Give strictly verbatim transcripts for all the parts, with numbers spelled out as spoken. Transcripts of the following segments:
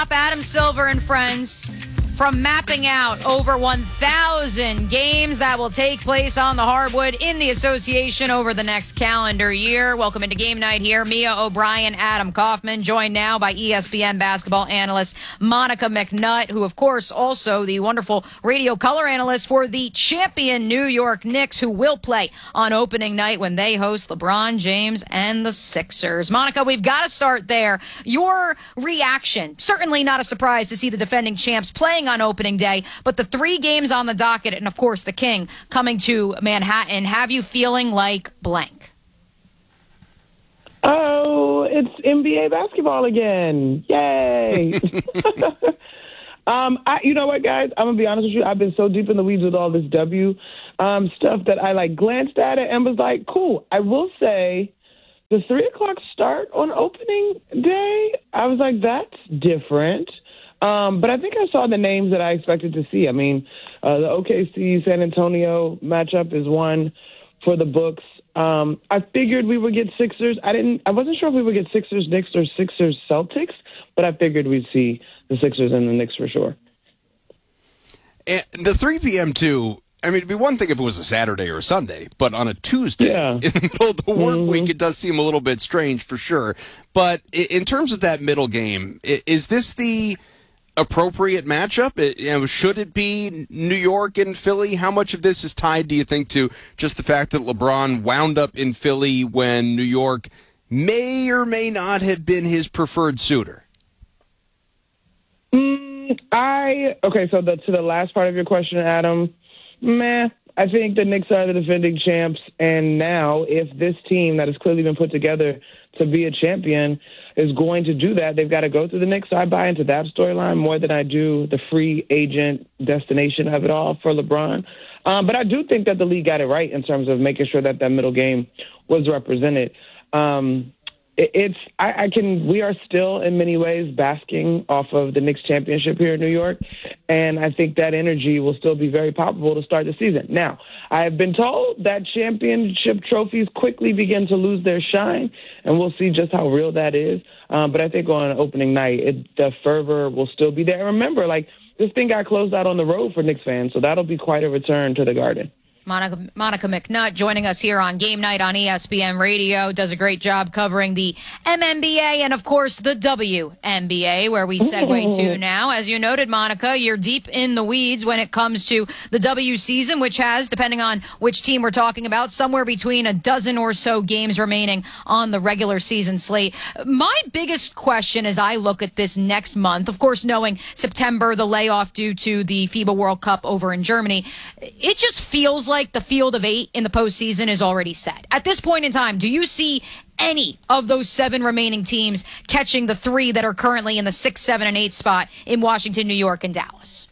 Adam Silver and friends from mapping out over one thousand games that will take place on the hardwood in the association over the next calendar year. Welcome into Game Night here. Mia O'Brien, Adam Kaufman, joined now by E S P N basketball analyst Monica McNutt, who, of course, also the wonderful radio color analyst for the champion New York Knicks, who will play on opening night when they host LeBron James and the Sixers. Monica, we've got to start there. Your reaction, certainly not a surprise to see the defending champs playing on opening day, but the three games on the docket, and of course the King coming to Manhattan, have you feeling like blank? Oh, it's N B A basketball again. Yay. um, I, you know what, guys? I'm going to be honest with you. I've been so deep in the weeds with all this W um, stuff that I like glanced at it and was like, cool. I will say the three o'clock start on opening day, I was like, that's different. Um, but I think I saw the names that I expected to see. I mean, uh, the O K C San Antonio matchup is one for the books. Um, I figured we would get Sixers. I didn't. I wasn't sure if we would get Sixers Knicks or Sixers Celtics, but I figured we'd see the Sixers and the Knicks for sure. And the three p.m. too. I mean, it'd be one thing if it was a Saturday or a Sunday, but on a Tuesday yeah. in the middle of the work mm-hmm. week, it does seem a little bit strange for sure. But in terms of that middle game, is this the appropriate matchup? It, you know, should it be New York and Philly? How much of this is tied, do you think, to just the fact that LeBron wound up in Philly when New York may or may not have been his preferred suitor? Mm, I okay. So the, to the last part of your question, Adam, meh. I think the Knicks are the defending champs, and now if this team that has clearly been put together to be a champion is going to do that, they've got to go through the Knicks. So I buy into that storyline more than I do the free agent destination of it all for LeBron. Um, but I do think that the league got it right in terms of making sure that that middle game was represented. Um, it, it's I, I can. We are still in many ways basking off of the Knicks championship here in New York, and I think that energy will still be very palpable to start the season. Now, I have been told that championship trophies quickly begin to lose their shine, and we'll see just how real that is. Um, but I think on opening night, it, the fervor will still be there. And remember, like, this thing got closed out on the road for Knicks fans, so that'll be quite a return to the Garden. Monica, Monica McNutt joining us here on Game Night on E S P N Radio, does a great job covering the M N B A and, of course, the W N B A, where we segue to now. As you noted, Monica, you're deep in the weeds when it comes to the W season, which has, depending on which team we're talking about, somewhere between a dozen or so games remaining on the regular season slate. My biggest question as I look at this next month, of course, knowing September, the layoff due to the FIBA World Cup over in Germany, it just feels like like the field of eight in the postseason is already set. At this point in time, do you see any of those seven remaining teams catching the three that are currently in the six, seven, and eight spot in Washington, New York, and Dallas?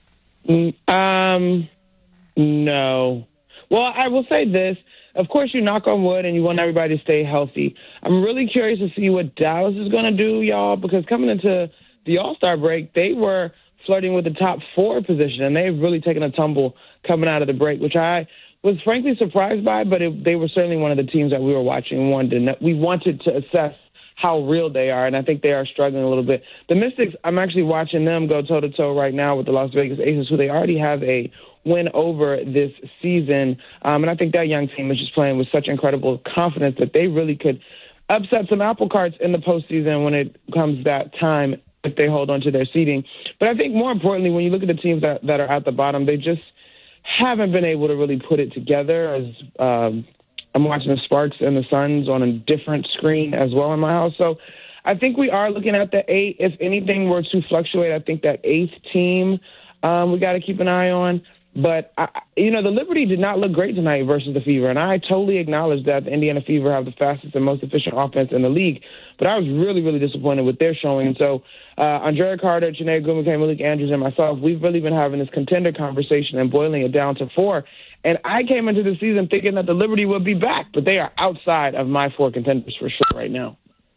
Um, no. Well, I will say this. Of course, you knock on wood and you want everybody to stay healthy. I'm really curious to see what Dallas is going to do, y'all, because coming into the All-Star break, they were flirting with the top four position, and they've really taken a tumble coming out of the break, which I was frankly surprised by, but it, they were certainly one of the teams that we were watching and wanted to, we wanted to assess how real they are, and I think they are struggling a little bit. The Mystics, I'm actually watching them go toe-to-toe right now with the Las Vegas Aces, who they already have a win over this season, um, and I think that young team is just playing with such incredible confidence that they really could upset some apple carts in the postseason when it comes that time if they hold on to their seeding. But I think more importantly, when you look at the teams that, that are at the bottom, they just haven't been able to really put it together. As um, I'm watching the Sparks and the Suns on a different screen as well in my house. So I think we are looking at the eight. If anything were to fluctuate, I think that eighth team um, we got to keep an eye on. But, I, you know, the Liberty did not look great tonight versus the Fever, and I totally acknowledge that the Indiana Fever have the fastest and most efficient offense in the league, but I was really, really disappointed with their showing. And so uh, Andrea Carter, Chiney Gumike, Malik Andrews, and myself, we've really been having this contender conversation and boiling it down to four. And I came into the season thinking that the Liberty would be back, but they are outside of my four contenders for sure right now.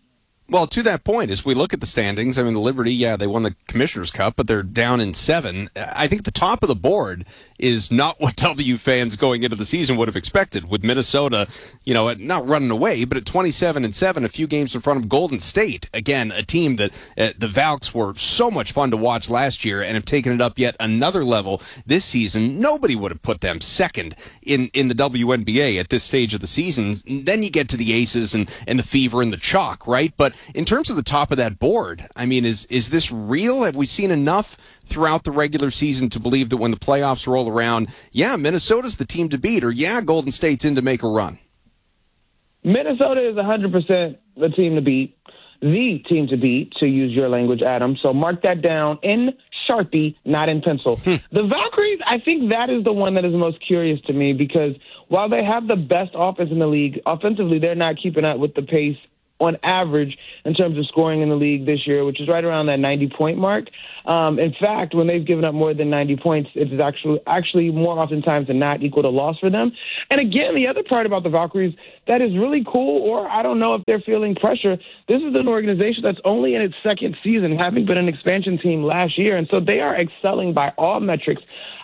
Well, to that point, as we look at the standings, I mean, the Liberty, yeah, they won the Commissioner's Cup, but they're down in seven. I think the top of the board is not what W fans going into the season would have expected, with Minnesota, you know, not running away, but at twenty-seven and seven, a few games in front of Golden State. Again, a team that uh, the Valks were so much fun to watch last year and have taken it up yet another level this season. Nobody would have put them second in, in the W N B A at this stage of the season. Then you get to the Aces and, and the Fever and the Chalk, right? But in terms of the top of that board, I mean, is is this real? Have we seen enough throughout the regular season to believe that when the playoffs roll around, yeah, Minnesota's the team to beat, or yeah, Golden State's in to make a run? Minnesota is one hundred percent the team to beat, the team to beat, to use your language, Adam. So mark that down in Sharpie, not in pencil. Hmm. The Valkyries, I think that is the one that is most curious to me, because while they have the best offense in the league, offensively they're not keeping up with the pace on average in terms of scoring in the league this year, which is right around that ninety-point mark. Um, in fact, when they've given up more than ninety points, it is actually actually more oftentimes than not equal to loss for them. And again, the other part about the Valkyries that is really cool, or I don't know if they're feeling pressure, this is an organization that's only in its second season, having been an expansion team last year, and so they are excelling by all metrics.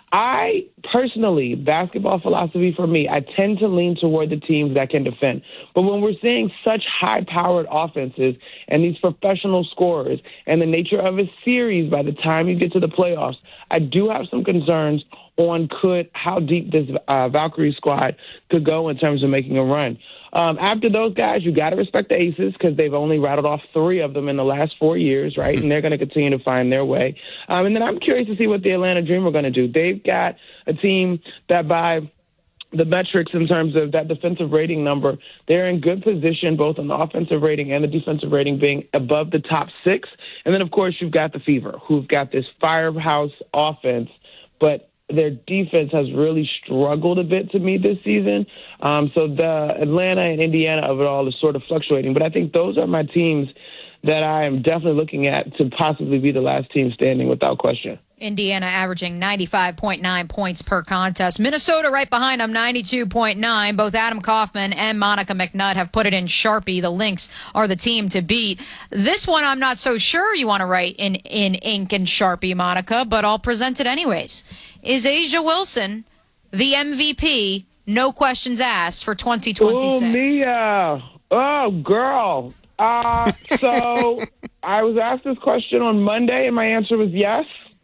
I personally, basketball philosophy for me, I tend to lean toward the teams that can defend. But when we're seeing such high-powered offenses and these professional scorers and the nature of a series by the time you get to the playoffs, I do have some concerns on could how deep this uh, Valkyrie squad could go in terms of making a run. Um, after those guys, you got to respect the Aces, because they've only rattled off three of them in the last four years, right? And they're going to continue to find their way. Um, and then I'm curious to see what the Atlanta Dream are going to do. They've got a team that, by the metrics in terms of that defensive rating number, they're in good position both on the offensive rating and the defensive rating being above the top six. And then, of course, you've got the Fever, who've got this firehouse offense, but their defense has really struggled a bit to me this season. Um, so the Atlanta and Indiana of it all is sort of fluctuating. But I think those are my teams that I am definitely looking at to possibly be the last team standing without question. Indiana averaging ninety-five point nine points per contest. Minnesota right behind them, ninety-two point nine. Both Adam Kaufman and Monica McNutt have put it in Sharpie. The Lynx are the team to beat. This one I'm not so sure you want to write in, in ink and Sharpie, Monica, but I'll present it anyways. Is A'ja Wilson the M V P, no questions asked, for twenty twenty-six? Oh, Mia. Oh, girl. Uh, so I was asked this question on Monday, and my answer was yes.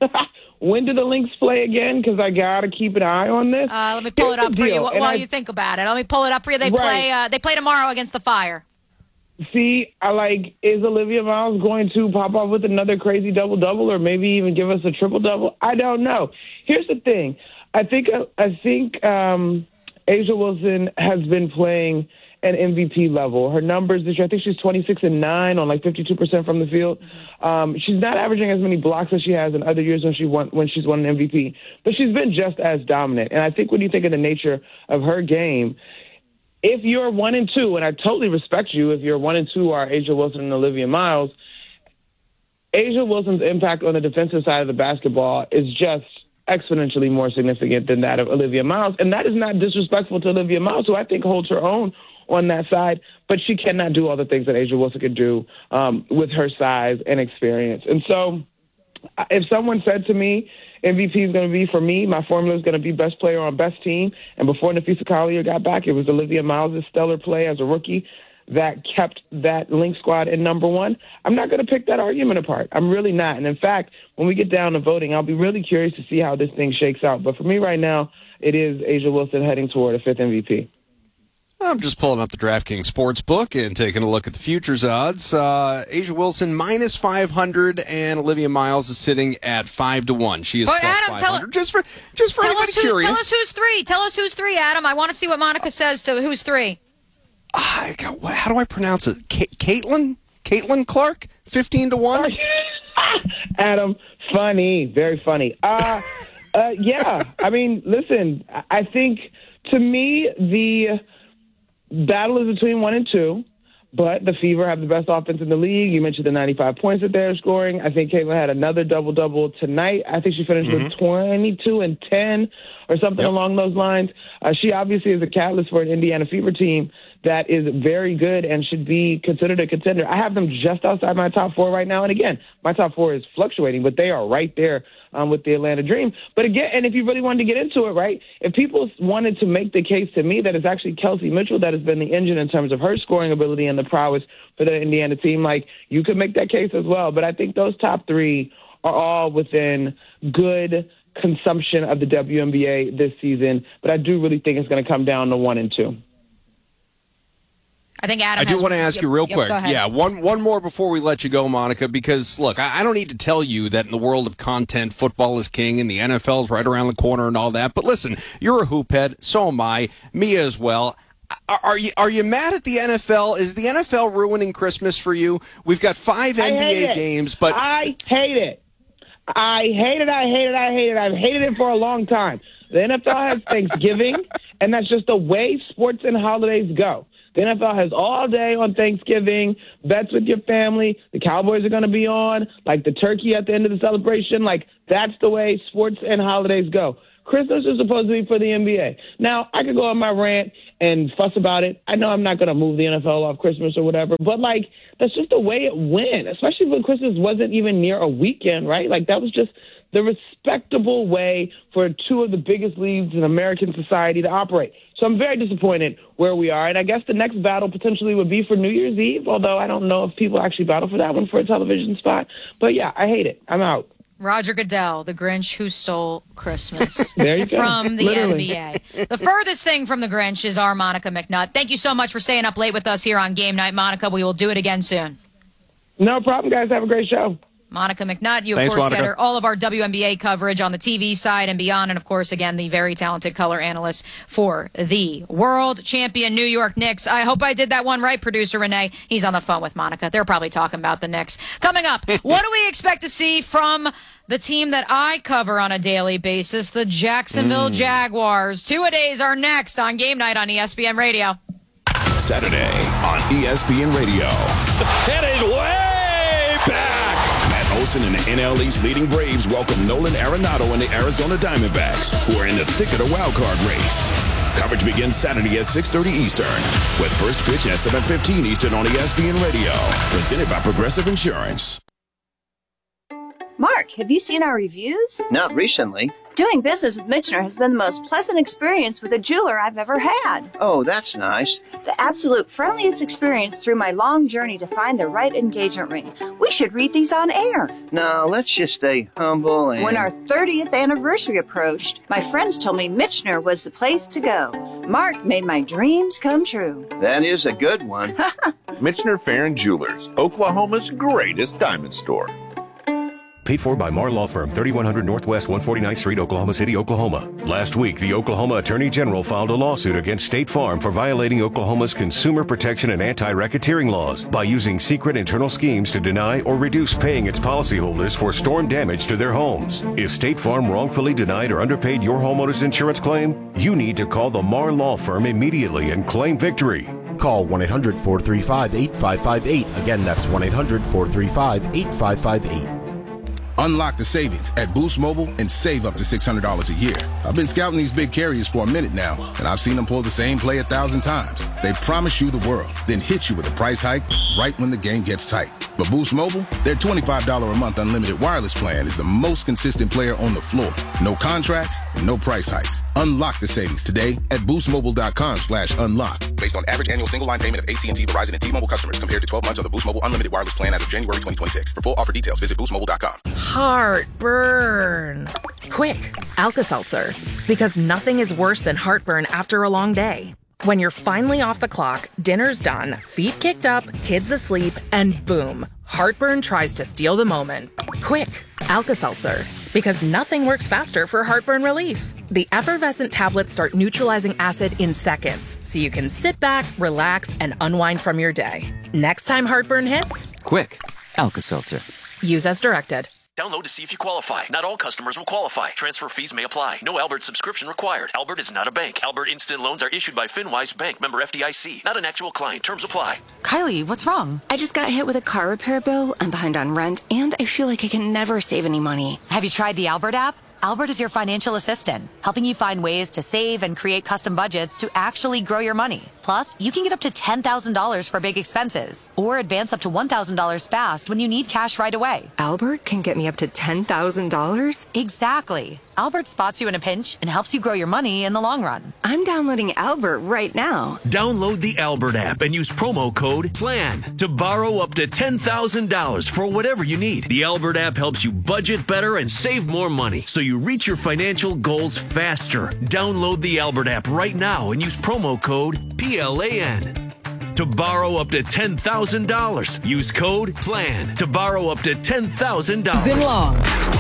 When do the Lynx play again? Because I got to keep an eye on this. Uh, let me pull Here's it up for you while I, you think about it. Let me pull it up for you. They right. play uh, They play tomorrow against the Fire. See, I like, is Olivia Miles going to pop off with another crazy double-double, or maybe even give us a triple-double? I don't know. Here's the thing. I think I think um, A'ja Wilson has been playing an M V P level. Her numbers this year, I think she's twenty-six and nine on like fifty-two percent from the field. Um, she's not averaging as many blocks as she has in other years when she won when she's won an M V P, but she's been just as dominant. And I think when you think of the nature of her game, if you're one and two, and I totally respect you if you're one and two are A'ja Wilson and Olivia Miles, A'ja Wilson's impact on the defensive side of the basketball is just exponentially more significant than that of Olivia Miles. And that is not disrespectful to Olivia Miles, who I think holds her own on that side, but she cannot do all the things that A'ja Wilson could do um, with her size and experience. And so if someone said to me, M V P is going to be, for me, my formula is going to be best player on best team, and before Nafisa Collier got back, it was Olivia Miles' stellar play as a rookie that kept that Lynx squad in number one, I'm not going to pick that argument apart. I'm really not. And in fact, when we get down to voting, I'll be really curious to see how this thing shakes out. But for me right now, it is A'ja Wilson heading toward a fifth M V P. I'm just pulling up the DraftKings Sportsbook and taking a look at the futures odds. Uh, A'ja Wilson minus five hundred, and Olivia Miles is sitting at five to one. She is but plus Adam, five hundred. Tell, just for just for tell anybody us who, curious. Tell us who's three. Tell us who's three, Adam. I want to see what Monica says to who's three. Uh, how do I pronounce it? K- Caitlin? Caitlin Clark? Fifteen to one. Adam, funny, very funny. Uh, uh, yeah, I mean, listen. I think to me the battle is between one and two, but the Fever have the best offense in the league. You mentioned the ninety-five points that they're scoring. I think Caitlin had another double-double tonight. I think she finished mm-hmm. with twenty-two and ten or something yep. along those lines. Uh, she obviously is a catalyst for an Indiana Fever team that is very good and should be considered a contender. I have them just outside my top four right now. And again, my top four is fluctuating, but they are right there um, with the Atlanta Dream. But again, and if you really wanted to get into it, right, if people wanted to make the case to me that it's actually Kelsey Mitchell that has been the engine in terms of her scoring ability and the prowess for the Indiana team, like, you could make that case as well. But I think those top three are all within good consumption of the W N B A this season. But I do really think it's going to come down to one and two. I think Adam I do has, want to ask yep, you real yep, quick. go ahead. Yeah, one one more before we let you go, Monica, because, look, I, I don't need to tell you that in the world of content, football is king and the N F L is right around the corner and all that. But listen, you're a hoop head. So am I. Mia as well. Are, are you are you mad at the N F L? Is the N F L ruining Christmas for you? We've got five N B A games, but I hate it. I hate it. I hate it. I hate it. I've hated it for a long time. The N F L has Thanksgiving, and that's just the way sports and holidays go. The N F L has all day on Thanksgiving, bets with your family. The Cowboys are going to be on, like the turkey at the end of the celebration. Like, that's the way sports and holidays go. Christmas is supposed to be for the N B A. Now, I could go on my rant and fuss about it. I know I'm not going to move the N F L off Christmas or whatever, but, like, that's just the way it went, especially when Christmas wasn't even near a weekend, right? Like, that was just the respectable way for two of the biggest leagues in American society to operate. So I'm very disappointed where we are. And I guess the next battle potentially would be for New Year's Eve, although I don't know if people actually battle for that one for a television spot. But, yeah, I hate it. I'm out. Roger Goodell, the Grinch who stole Christmas. There you go. From the Literally. N B A. The furthest thing from the Grinch is our Monica McNutt. Thank you so much for staying up late with us here on Game Night, Monica. We will do it again soon. No problem, guys. Have a great show. Monica McNutt, you, of Thanks, course, Monica. get her all of our W N B A coverage on the T V side and beyond. And, of course, again, the very talented color analyst for the world champion New York Knicks. I hope I did that one right, producer Renee. He's on the phone with Monica. They're probably talking about the Knicks. Coming up, what do we expect to see from the team that I cover on a daily basis, the Jacksonville Mm. Jaguars? Two-a-days are next on Game Night on E S P N Radio. Saturday on E S P N Radio. It is way back. Matt Olson and the N L East leading Braves welcome Nolan Arenado and the Arizona Diamondbacks, who are in the thick of the wild card race. Coverage begins Saturday at six thirty Eastern, with first pitch at seven fifteen Eastern on E S P N Radio. Presented by Progressive Insurance. Mark, have you seen our reviews? Not recently. Doing business with Michener has been the most pleasant experience with a jeweler I've ever had. Oh, that's nice. The absolute friendliest experience through my long journey to find the right engagement ring. We should read these on air. Now, let's just stay humble and... When our thirtieth anniversary approached, my friends told me Michener was the place to go. Mark made my dreams come true. That is a good one. Michener Fair and Jewelers, Oklahoma's greatest diamond store. Paid for by Marr Law Firm, thirty-one hundred Northwest one forty-ninth Street, Oklahoma City, Oklahoma. Last week, the Oklahoma Attorney General filed a lawsuit against State Farm for violating Oklahoma's consumer protection and anti-racketeering laws by using secret internal schemes to deny or reduce paying its policyholders for storm damage to their homes. If State Farm wrongfully denied or underpaid your homeowner's insurance claim, you need to call the Marr Law Firm immediately and claim victory. Call one eight hundred four three five eight five five eight. Again, that's one eight hundred four three five eight five five eight. Unlock the savings at Boost Mobile and save up to six hundred dollars a year. I've been scouting these big carriers for a minute now, and I've seen them pull the same play a thousand times. They promise you the world, then hit you with a price hike right when the game gets tight. But Boost Mobile, their twenty-five dollars a month unlimited wireless plan is the most consistent player on the floor. No contracts, no price hikes. Unlock the savings today at boostmobile.com slash unlock. Based on average annual single line payment of A T and T, Verizon, and T-Mobile customers compared to twelve months of the Boost Mobile unlimited wireless plan as of January twenty twenty-six. For full offer details, visit boost mobile dot com. Heartburn. Quick, Alka-Seltzer. Because nothing is worse than heartburn after a long day. When you're finally off the clock, dinner's done, feet kicked up, kids asleep, and boom, heartburn tries to steal the moment. Quick, Alka-Seltzer. Because nothing works faster for heartburn relief. The effervescent tablets start neutralizing acid in seconds, so you can sit back, relax, and unwind from your day. Next time heartburn hits, quick, Alka-Seltzer. Use as directed. Download to see if you qualify. Not all customers will qualify. Transfer fees may apply. No Albert subscription required. Albert is not a bank. Albert Instant Loans are issued by FinWise Bank, member F D I C. Not an actual client. Terms apply. Kylie, what's wrong? I just got hit with a car repair bill. I'm behind on rent, and I feel like I can never save any money. Have you tried the Albert app? Albert is your financial assistant, helping you find ways to save and create custom budgets to actually grow your money. Plus, you can get up to ten thousand dollars for big expenses or advance up to one thousand dollars fast when you need cash right away. Albert can get me up to ten thousand dollars? Exactly. Albert spots you in a pinch and helps you grow your money in the long run. I'm downloading Albert right now. Download the Albert app and use promo code PLAN to borrow up to ten thousand dollars for whatever you need. The Albert app helps you budget better and save more money so you reach your financial goals faster. Download the Albert app right now and use promo code P L A N to borrow up to ten thousand dollars. Use code PLAN to borrow up to ten thousand dollars. Zinlong.